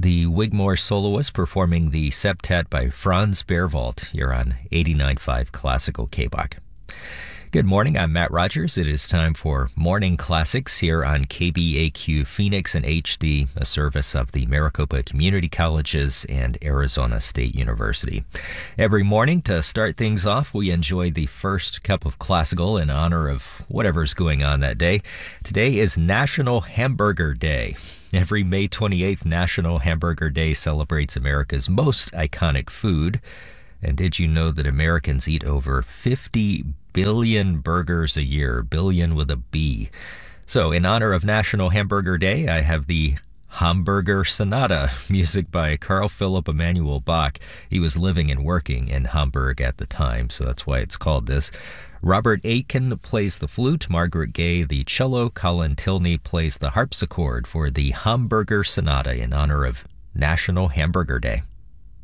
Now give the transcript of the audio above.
the Wigmore soloist performing the septet by Franz Berwald here on 89.5 Classical KBOK. Good morning, I'm Matt Rogers. It is time for Morning Classics here on KBAQ Phoenix and HD, a service of the Maricopa Community Colleges and Arizona State University. Every morning, to start things off, we enjoy the first cup of classical in honor of whatever's going on that day. Today is National Hamburger Day. Every May 28th, National Hamburger Day celebrates America's most iconic food. And did you know that Americans eat over 50 billion burgers a year, billion with a B? So in honor of National Hamburger Day, I have the Hamburger Sonata, music by Carl Philipp Emanuel Bach. He was living and working in Hamburg at the time, so that's why it's called this. Robert Aitken plays the flute, Margaret Gaye the cello, Colin Tilney plays the harpsichord for the Hamburger Sonata in honor of National Hamburger Day.